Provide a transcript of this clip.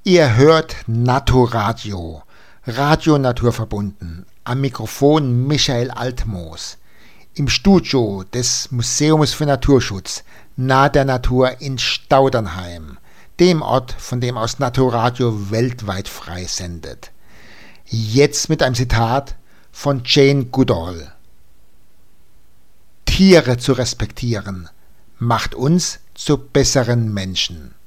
Ihr hört Naturadio, Radio naturverbunden. Am Mikrofon Michael Altmoos. Im Studio des Museums für Naturschutz, nahe der Natur in Staudernheim, dem Ort, von dem aus Naturadio weltweit frei sendet. Jetzt mit einem Zitat von Jane Goodall. Tiere zu respektieren, macht uns zu besseren Menschen.